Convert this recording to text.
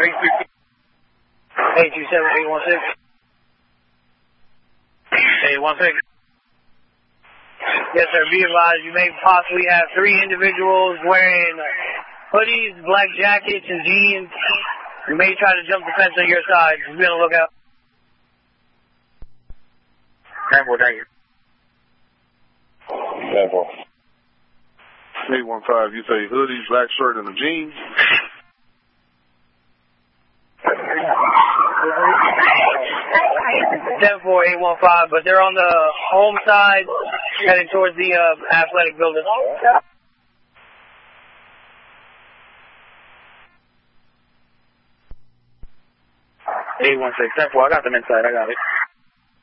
827-816. 816. Yes, sir. Be advised, you may possibly have 3 individuals wearing hoodies, black jackets, and jeans. You may try to jump the fence on your side. Just be on the lookout. 10-4, thank you. 10-4. 815, you say hoodies, black shirt, and a jeans? 10-4-815, but they're on the home side, heading towards the athletic building. 816, 10-4, I got them inside, I got it.